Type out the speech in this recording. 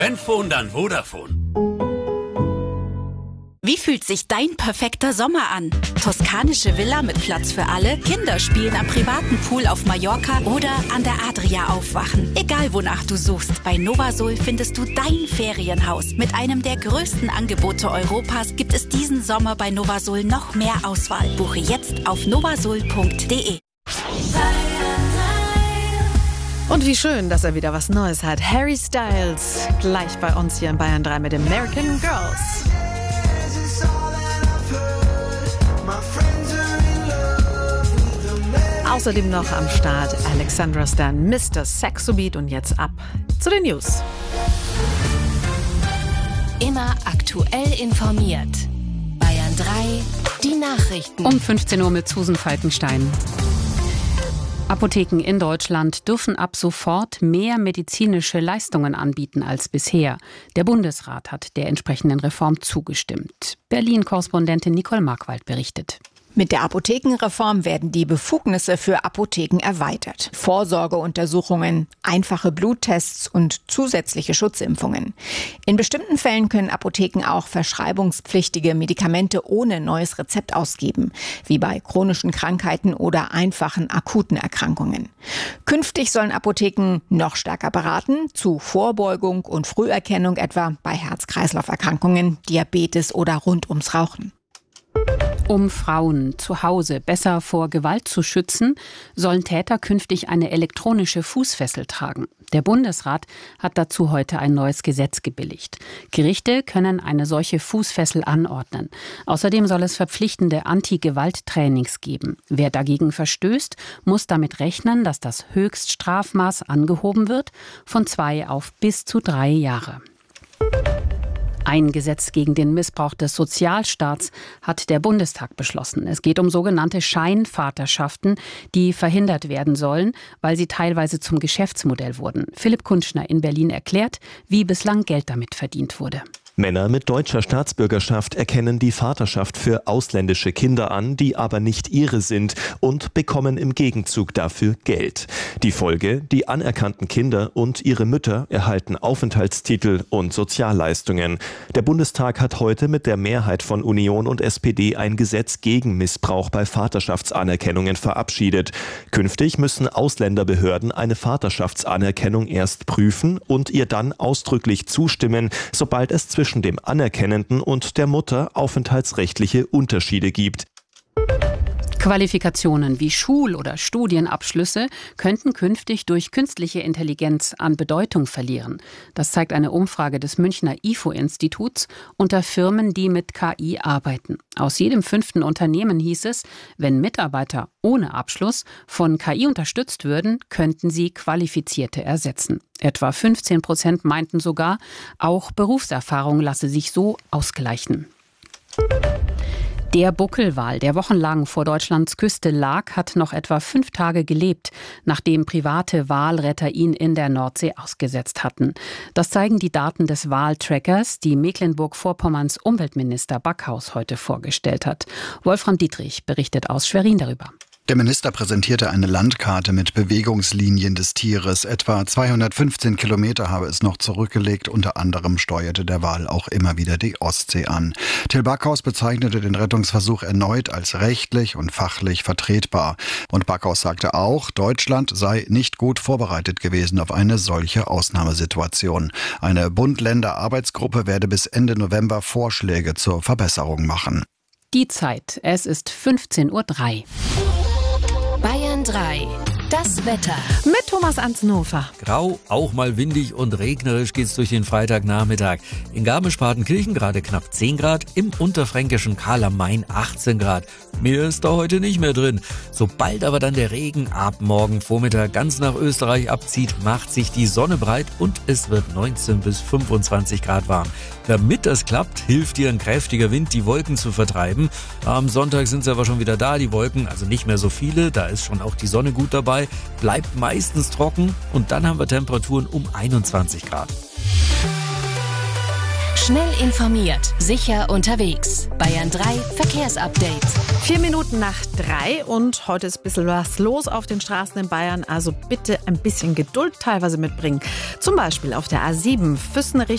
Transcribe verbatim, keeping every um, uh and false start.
Wenn Phone, dann Vodafone. Wie fühlt sich dein perfekter Sommer an? Toskanische Villa mit Platz für alle, Kinderspielen am privaten Pool auf Mallorca oder an der Adria aufwachen. Egal wonach du suchst, bei Novasol findest du dein Ferienhaus. Mit einem der größten Angebote Europas gibt es diesen Sommer bei Novasol noch mehr Auswahl. Buche jetzt auf novasol punkt de. Und wie schön, dass er wieder was Neues hat. Harry Styles, gleich bei uns hier in Bayern drei mit American Girls. Außerdem noch am Start Alexandra Stan, Mister Saxobeat und jetzt ab zu den News. Immer aktuell informiert. Bayern drei, die Nachrichten. Um fünfzehn Uhr mit Susan Falkenstein. Apotheken in Deutschland dürfen ab sofort mehr medizinische Leistungen anbieten als bisher. Der Bundesrat hat der entsprechenden Reform zugestimmt. Berlin-Korrespondentin Nicole Markwald berichtet. Mit der Apothekenreform werden die Befugnisse für Apotheken erweitert. Vorsorgeuntersuchungen, einfache Bluttests und zusätzliche Schutzimpfungen. In bestimmten Fällen können Apotheken auch verschreibungspflichtige Medikamente ohne neues Rezept ausgeben, wie bei chronischen Krankheiten oder einfachen akuten Erkrankungen. Künftig sollen Apotheken noch stärker beraten, zu Vorbeugung und Früherkennung etwa bei Herz-Kreislauf-Erkrankungen, Diabetes oder rund ums Rauchen. Um Frauen zu Hause besser vor Gewalt zu schützen, sollen Täter künftig eine elektronische Fußfessel tragen. Der Bundesrat hat dazu heute ein neues Gesetz gebilligt. Gerichte können eine solche Fußfessel anordnen. Außerdem soll es verpflichtende Anti-Gewalt-Trainings geben. Wer dagegen verstößt, muss damit rechnen, dass das Höchststrafmaß angehoben wird von zwei auf bis zu drei Jahre. Ein Gesetz gegen den Missbrauch des Sozialstaats hat der Bundestag beschlossen. Es geht um sogenannte Scheinvaterschaften, die verhindert werden sollen, weil sie teilweise zum Geschäftsmodell wurden. Philipp Kunschner in Berlin erklärt, wie bislang Geld damit verdient wurde. Männer mit deutscher Staatsbürgerschaft erkennen die Vaterschaft für ausländische Kinder an, die aber nicht ihre sind, und bekommen im Gegenzug dafür Geld. Die Folge: Die anerkannten Kinder und ihre Mütter erhalten Aufenthaltstitel und Sozialleistungen. Der Bundestag hat heute mit der Mehrheit von Union und S P D ein Gesetz gegen Missbrauch bei Vaterschaftsanerkennungen verabschiedet. Künftig müssen Ausländerbehörden eine Vaterschaftsanerkennung erst prüfen und ihr dann ausdrücklich zustimmen, sobald es zwischen dem Anerkennenden und der Mutter aufenthaltsrechtliche Unterschiede gibt. Qualifikationen wie Schul- oder Studienabschlüsse könnten künftig durch künstliche Intelligenz an Bedeutung verlieren. Das zeigt eine Umfrage des Münchner I F O-Instituts unter Firmen, die mit K I arbeiten. Aus jedem fünften Unternehmen hieß es, wenn Mitarbeiter ohne Abschluss von K I unterstützt würden, könnten sie Qualifizierte ersetzen. Etwa fünfzehn Prozent meinten sogar, auch Berufserfahrung lasse sich so ausgleichen. Der Buckelwal, der wochenlang vor Deutschlands Küste lag, hat noch etwa fünf Tage gelebt, nachdem private Walretter ihn in der Nordsee ausgesetzt hatten. Das zeigen die Daten des Waltrackers, die Mecklenburg-Vorpommerns Umweltminister Backhaus heute vorgestellt hat. Wolfram Dietrich berichtet aus Schwerin darüber. Der Minister präsentierte eine Landkarte mit Bewegungslinien des Tieres. Etwa zweihundertfünfzehn Kilometer habe es noch zurückgelegt. Unter anderem steuerte der Wal auch immer wieder die Ostsee an. Till Backhaus bezeichnete den Rettungsversuch erneut als rechtlich und fachlich vertretbar. Und Backhaus sagte auch, Deutschland sei nicht gut vorbereitet gewesen auf eine solche Ausnahmesituation. Eine Bund-Länder-Arbeitsgruppe werde bis Ende November Vorschläge zur Verbesserung machen. Die Zeit, es ist fünfzehn Uhr drei. Bayern drei, das Wetter. Mit Thomas Anzenhofer. Grau, auch mal windig und regnerisch geht's durch den Freitagnachmittag. In Garmisch-Partenkirchen gerade knapp zehn Grad, im unterfränkischen Karl am Main achtzehn Grad. Mehr ist da heute nicht mehr drin. Sobald aber dann der Regen ab morgen Vormittag ganz nach Österreich abzieht, macht sich die Sonne breit und es wird neunzehn bis fünfundzwanzig Grad warm. Damit das klappt, hilft dir ein kräftiger Wind, die Wolken zu vertreiben. Am Sonntag sind sie aber schon wieder da, die Wolken, also nicht mehr so viele. Da ist schon auch die Sonne gut dabei, bleibt meistens trocken und dann haben wir Temperaturen um einundzwanzig Grad. Schnell informiert, sicher unterwegs. Bayern drei Verkehrsupdate. Vier Minuten nach drei und heute ist ein bisschen was los auf den Straßen in Bayern. Also bitte ein bisschen Geduld teilweise mitbringen. Zum Beispiel auf der A sieben Füssen Richtung